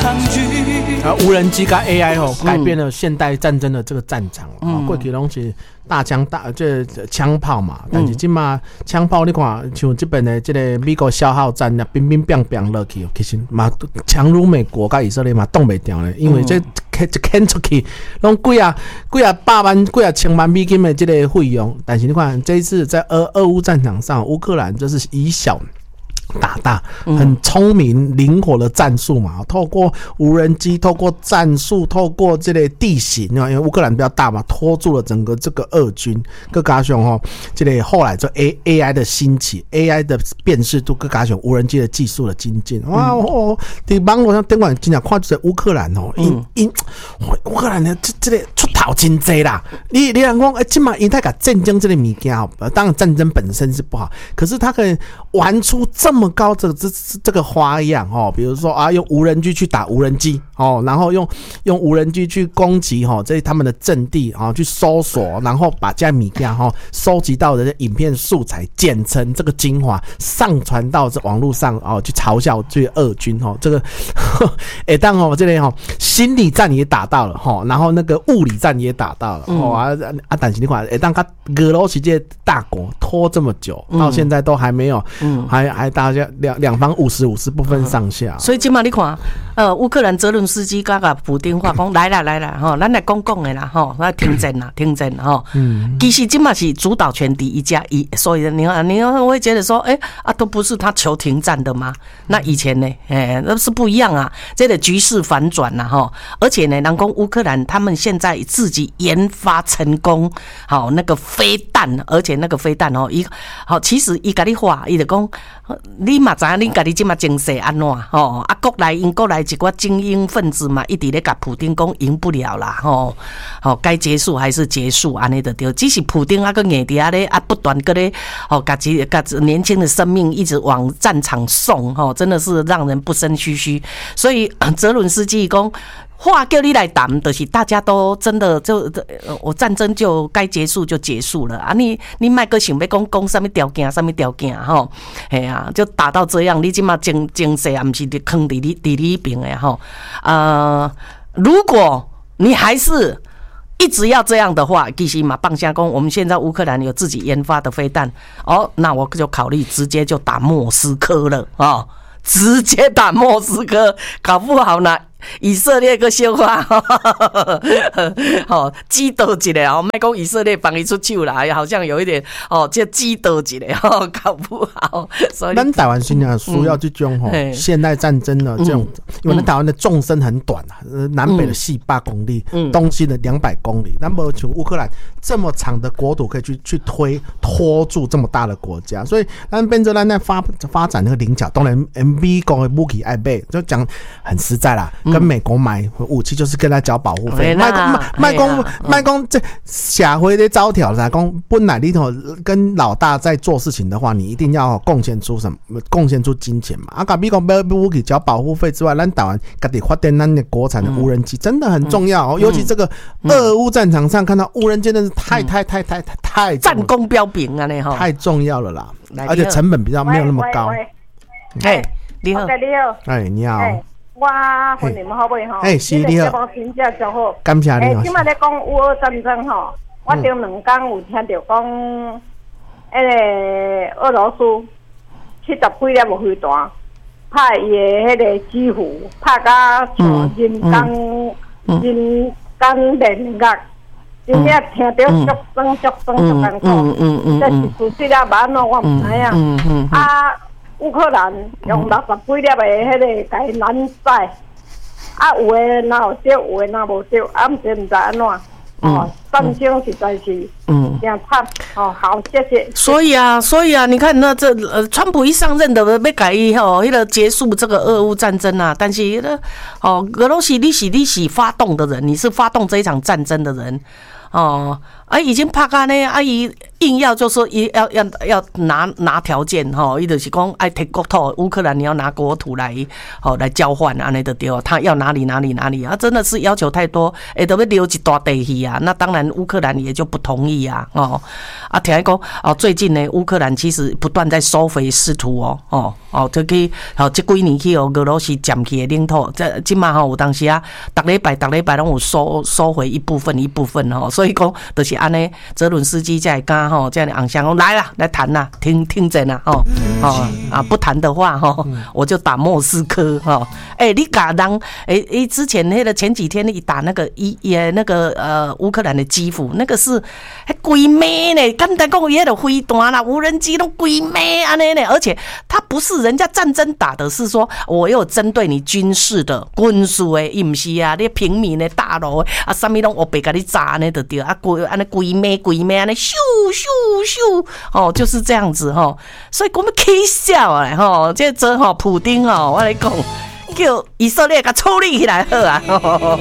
无人机跟 AI 改变了现代战争的这个战场。过去拢是大枪这枪炮嘛，但是今嘛枪炮你看，像这边的这个美国消耗战呀，乒乒乓乓落去，其实嘛强如美国跟以色列嘛挡袂掉咧，因为这牵出去，拢几啊百万、几啊千万美金的这个费用。但是你看这一次在俄乌战场上，乌克兰就是以小打大，很聪明灵活的战术嘛，透过无人机，透过战术，透过这个地形，因为乌克兰比较大嘛，拖住了整个这个俄军。更加上这个后来就 AI 的兴起 ，AI 的辨识度，更加上无人机的技术的精进。哇在网络上顶管真正看这乌克兰乌克兰的这个出头真多啦。你人讲今嘛因太甲战争这个物件当然战争本身是不好，可是他可以玩出这么高这个花样比如说用无人机去打无人机然后用无人机去攻击这是他们的阵地去搜索，然后把这物件收集到的影片素材剪成这个精华，上传到这网络上去嘲笑这个俄军这个当这个心理战也打到了然后那个物理战也打到了但是你看当俄罗斯这大国拖这么久，到现在都还没有还大家两方50-50不分上下。 所以今嘛你看乌克兰泽伦斯基甲普丁话讲来啦咱来讲的啦来停战啦其实今嘛是主导权第1+1，所以你会觉得说都不是他求停战的吗？那以前呢那是不一样啊，这个局势反转啦而且呢人讲乌克兰他们现在自己研发成功那个飞弹，而且那个飞弹其实伊甲你话伊就讲你嘛知影你家己即嘛情势安怎国内一寡精英分子嘛一直咧甲普丁讲赢不了啦该结束还是结束安尼就对，只是普丁个硬伫咧不断个咧家己年轻的生命一直往战场送真的是让人不胜唏嘘。所以泽伦斯基讲话叫你来谈，就是大家都真的我战争就该结束就结束了啊！你莫个想要讲什么条件就打到这样，你即马精势也不是坑伫你边的如果你还是一直要这样的话，其实嘛棒下讲，我们现在乌克兰有自己研发的飞弹那我就考虑直接就打莫斯科了直接打莫斯科，搞不好呢以色列个小话击倒一下莫讲以色列帮伊出手啦，好像有一点这击倒一下搞不好。所以咱台湾现在需要这种现代战争的这种，因为咱台湾的纵深很短南北的400公里，东西的200公里，咱没像乌克兰这么长的国土可以去拖住这么大的国家，所以咱变成咱在发展那个菱角，当然美国的武器爱买，就讲很实在啦。跟美国买武器就是跟他缴保护费，卖讲这社会的招条啦，讲本来里头跟老大在做事情的话，你一定要贡献出金钱嘛。美国买武器缴保护费之外，咱台湾自己发展咱的国产的无人机真的很重要尤其这个俄乌战场上看到无人机真的是太战功彪炳啊太重要了啦，而且成本比较没有那么高。 你好， 你好。 我问你们好不好？ 是你好， 评价就好。 感谢你。 今麦咧讲乌俄战争我顶2天有听到讲，俄罗斯70几粒飞弹，拍伊的个基辅，拍到像人工炼狱，真正听到足酸足难过。这是事实啊，安怎我唔知影。乌克兰用60几粒的甲伊拦载，有的哪有对，有的哪无对，唔知安怎战争实在是真惨好，谢谢。 所以啊，你看那川普一上任的要改迄个结束这个俄乌战争啊，但是俄罗斯你是发动的人，你是发动这一场战争的人已经拍到呢，伊硬要就说要拿条件伊就是讲爱摕国土，乌克兰你要拿国土来交换安尼就对，他要哪里真的是要求太多，都要留一大地去啊，那当然乌克兰也就不同意力啊，听讲最近呢，乌克兰其实不断在收回失土就去这几年去俄罗斯占去的领土，今嘛有当时啊，逐礼拜拢有收回一部分所以讲就是安尼，泽伦斯基才会敢这样的昂香来啦，来谈啦，听阵啦不谈的话我就打莫斯科你甲人之前那个前几天你打那个乌克兰的基辅，那个是规枚呢，简单讲伊迄个飞弹啦、无人机都规枚安尼呢，而且他不是人家战争打的，是说我有针对你军事的、军事的，伊不是啊，你平民的大楼啊，啥物拢我白甲你炸呢就对啊，安尼规枚安尼咻咻咻就是这样子所以我们起笑啊这普丁我来讲叫以色列甲处理起来好啊